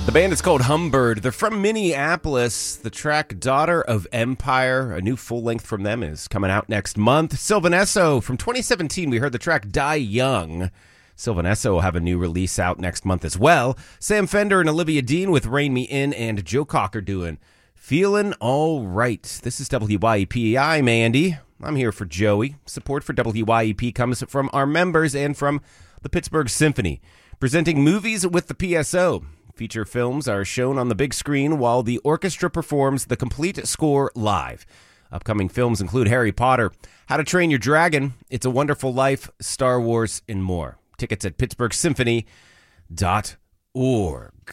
The band is called Humbird. They're from Minneapolis. The track Daughter of Empire, a new full-length from them, is coming out next month. Sylvan Esso, from 2017, we heard the track Die Young. Sylvan Esso will have a new release out next month as well. Sam Fender and Olivia Dean with Rein Me In, and Joe Cocker doing Feeling All Right. This is WYEP. I'm Andy. I'm here for Joey. Support for WYEP comes from our members and from the Pittsburgh Symphony, presenting movies with the PSO. Feature films are shown on the big screen while the orchestra performs the complete score live. Upcoming films include Harry Potter, How to Train Your Dragon, It's a Wonderful Life, Star Wars, and more. Tickets at pittsburghsymphony.org.